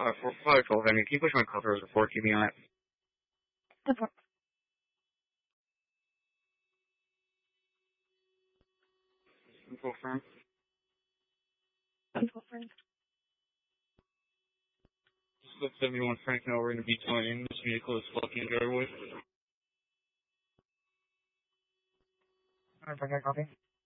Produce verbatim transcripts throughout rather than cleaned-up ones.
Uh, for five twelve, I mean, can you push my call through the four T V on it? The four. Info firm. Info firm. Just let seventy-one Frank know we're going to be joining this vehicle is fucking driveway. Alright, Frank, copy.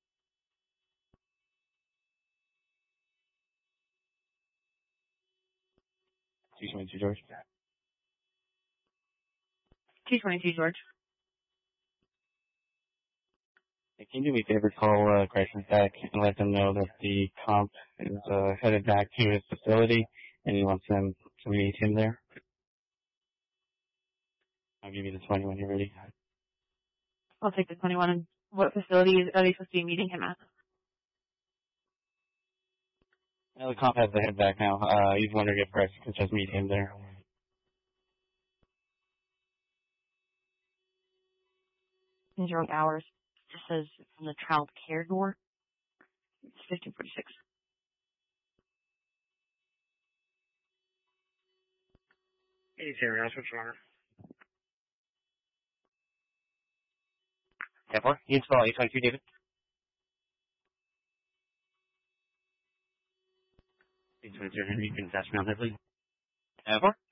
two twenty-two, George. two twenty-two, George. Hey, can you do me a favor, call uh, Crisis back and let them know that the comp is uh, headed back to his facility and he wants them to meet him there? I'll give you the twenty when you're ready. I'll take the twenty-one. And what facility is, are they supposed to be meeting him at? Well, the comp has to head back now. Uh, he's wondering if Crisis could just meet him there. Zero hours. It just says from the child care door. It's fifteen forty-six. Hey, Terry, I'll switch on. ten four, you install eight twenty-two, David. eight twenty-two, you can attach me on that, please. ten four?